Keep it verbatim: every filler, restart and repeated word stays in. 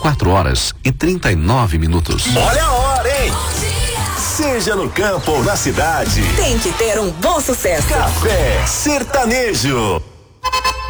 quatro horas e trinta e nove minutos. Olha a hora, hein? Seja no campo ou na cidade, tem que ter um bom sucesso. Café Sertanejo.